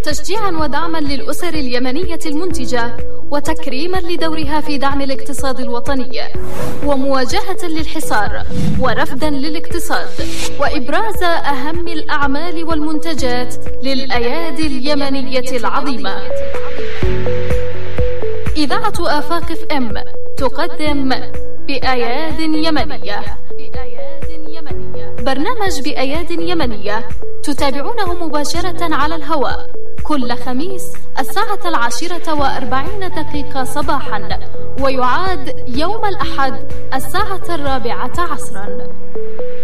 تشجيعا ودعما للأسر اليمنية المنتجة، وتكريما لدورها في دعم الاقتصاد الوطني، ومواجهة للحصار، ورفدا للاقتصاد، وإبراز أهم الأعمال والمنتجات للأيادي اليمنية العظيمة. إذاعة آفاق FM تقدم بأياد يمنية، برنامج بأياد يمنية تتابعونه مباشرة على الهواء كل خميس 10:40 صباحا، ويعاد يوم الأحد 4:00 عصرا.